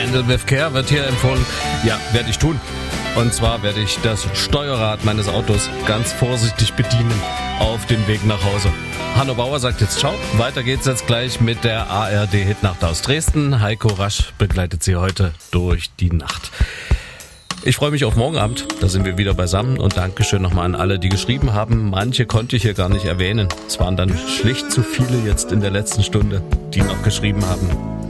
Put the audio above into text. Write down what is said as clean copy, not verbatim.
Handle with Care wird hier empfohlen. Ja, werde ich tun. Und zwar werde ich das Steuerrad meines Autos ganz vorsichtig bedienen auf dem Weg nach Hause. Hanno Bauer sagt jetzt ciao. Weiter geht's jetzt gleich mit der ARD Hitnacht aus Dresden. Heiko Rasch begleitet Sie heute durch die Nacht. Ich freue mich auf morgen Abend, da sind wir wieder beisammen und Dankeschön nochmal an alle, die geschrieben haben. Manche konnte ich hier gar nicht erwähnen. Es waren dann schlicht zu viele jetzt in der letzten Stunde, die noch geschrieben haben.